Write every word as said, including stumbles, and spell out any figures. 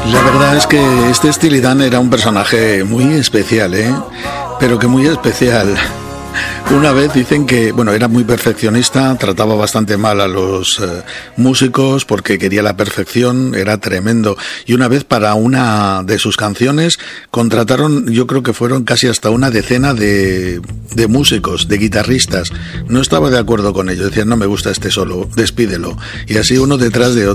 La verdad es que este Steely Dan era un personaje muy especial, ¿eh? Pero que muy especial. Una vez dicen que, bueno, era muy perfeccionista, trataba bastante mal a los eh, músicos porque quería la perfección, era tremendo. Y una vez para una de sus canciones contrataron, yo creo que fueron casi hasta una decena de, de músicos, de guitarristas. No estaba de acuerdo con ello, decían, no me gusta este solo, despídelo. Y así uno detrás de otro.